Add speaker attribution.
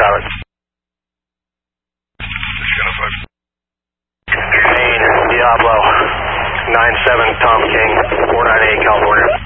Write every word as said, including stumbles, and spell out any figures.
Speaker 1: Pilot. Maine, Diablo, nine seven Tom King, four nine eight California.